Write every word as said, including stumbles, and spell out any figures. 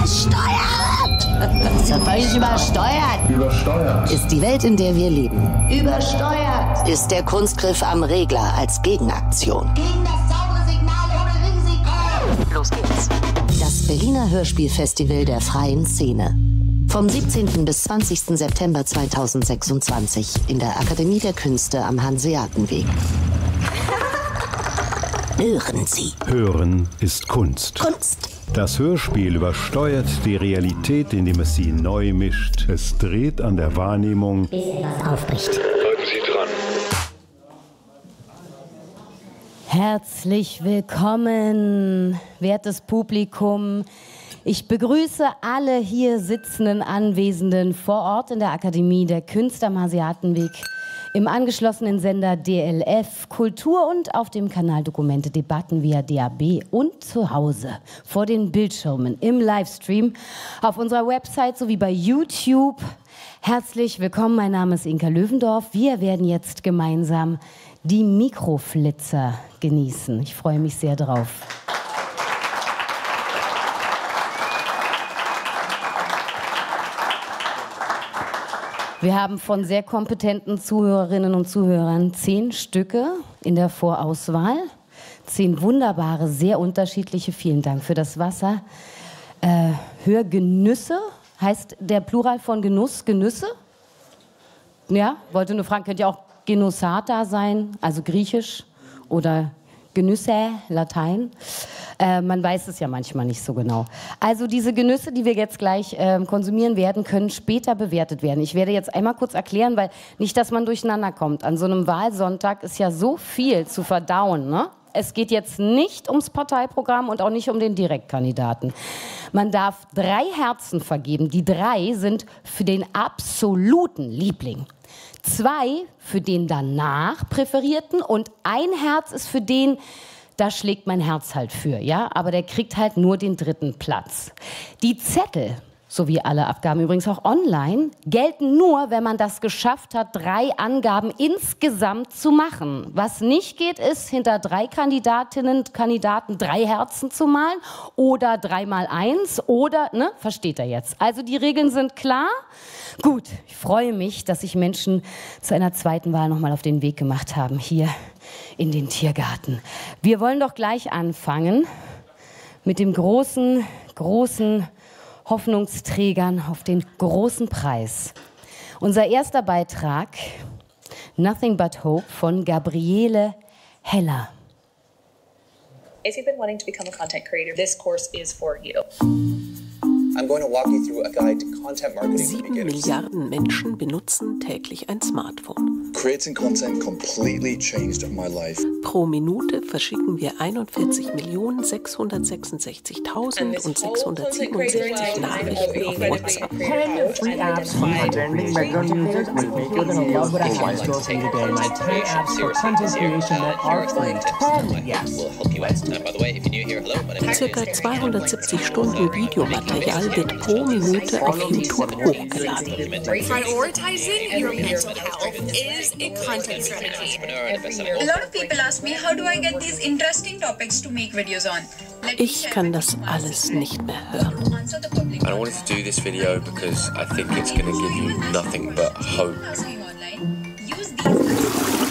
Übersteuert! Ist ja völlig übersteuert. Übersteuert. Ist die Welt, in der wir leben. Übersteuert. Ist der Kunstgriff am Regler als Gegenaktion. Gegen das saubere Signal ohne Risiko. Los geht's. Das Berliner Hörspielfestival der freien Szene. Vom siebzehnten bis zwanzigsten September zweitausendsechsundzwanzig in der Akademie der Künste am Hanseatenweg. Hören Sie. Hören ist Kunst. Kunst. Das Hörspiel übersteuert die Realität, indem es sie neu mischt. Es dreht an der Wahrnehmung, bis etwas aufbricht. Bleiben Sie dran. Herzlich willkommen, wertes Publikum. Ich begrüße alle hier sitzenden Anwesenden vor Ort in der Akademie der Künste am Hanseatenweg, im angeschlossenen Sender D L F Kultur und auf dem Kanal Dokumente Debatten via D A B und zu Hause vor den Bildschirmen im Livestream auf unserer Website sowie bei YouTube. Herzlich willkommen, mein Name ist Inka Löwendorf. Wir werden jetzt gemeinsam die Mikroflitzer genießen. Ich freue mich sehr drauf. Wir haben von sehr kompetenten Zuhörerinnen und Zuhörern zehn Stücke in der Vorauswahl. Zehn wunderbare, sehr unterschiedliche, vielen Dank für das Wasser. Äh, Hörgenüsse, heißt der Plural von Genuss, Genüsse? Ja, wollte nur fragen, könnte ja auch Genossata sein, also griechisch, oder Genüsse, Latein. Äh, man weiß es ja manchmal nicht so genau. Also diese Genüsse, die wir jetzt gleich äh, konsumieren werden, können später bewertet werden. Ich werde jetzt einmal kurz erklären, weil nicht, dass man durcheinander kommt. An so einem Wahlsonntag ist ja so viel zu verdauen, ne? Es geht jetzt nicht ums Parteiprogramm und auch nicht um den Direktkandidaten. Man darf drei Herzen vergeben. Die drei sind für den absoluten Liebling. Zwei für den danach Präferierten und ein Herz ist für den, da schlägt mein Herz halt für, ja, aber der kriegt halt nur den dritten Platz. Die Zettel, sowie alle Abgaben übrigens auch online, gelten nur, wenn man das geschafft hat, drei Angaben insgesamt zu machen. Was nicht geht, ist, hinter drei Kandidatinnen und Kandidaten drei Herzen zu malen oder drei mal eins oder, ne, versteht er jetzt. Also die Regeln sind klar. Gut, ich freue mich, dass sich Menschen zu einer zweiten Wahl nochmal auf den Weg gemacht haben, hier in den Tiergarten. Wir wollen doch gleich anfangen mit dem großen, großen Hoffnungsträgern auf den großen Preis. Unser erster Beitrag, Nothing But Hope von Gabriele Heller. If you've been wanting to become a content creator, this course is for you. I'm going to walk you through a guide to content marketing for Sieben beginners. Milliarden Menschen benutzen täglich ein Smartphone. Creating content completely changed my life. Pro Minute verschicken wir einundvierzig Millionen sechshundertsechsundsechzigtausendsechshundertsiebenundsechzig Nachrichten auf WhatsApp. ten free apps for content making background music. I think you're gonna love what I have in store for you today. My ten apps for content creation that are free. ten, yes. Circa zweihundertsiebzig Stunden Videomaterial wird pro Minute auf YouTube hochgeladen. Prioritizing your mental health is a content strategy. A lot of people ask me, how do I get these interesting topics to make videos on? Ich kann das alles nicht mehr hören. I wanted to do this video because I think it's going to give you nothing but hope.